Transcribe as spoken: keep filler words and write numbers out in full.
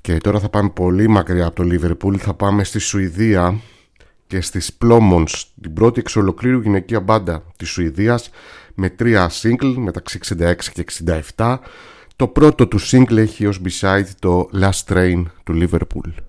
Και τώρα θα πάμε πολύ μακριά από το Λίβερπουλ. Θα πάμε στη Σουηδία και στις Plomons, την πρώτη εξ ολοκλήρου γυναικεία μπάντα της Σουηδίας, με τρία single μεταξύ εξήντα έξι και εξήντα επτά. Το πρώτο του single έχει ως B-side το Last Train του Liverpool.